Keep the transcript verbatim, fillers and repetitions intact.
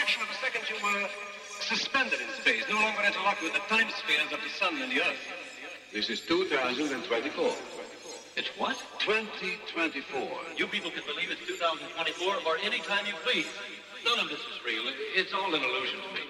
fraction of a second, you were suspended in space, no longer interlocked with the time spheres of the sun and the earth. This is two thousand twenty-four. It's what? twenty twenty-four. You people can believe it's two thousand twenty-four or any time you please. None of this is real. It's all an illusion to me.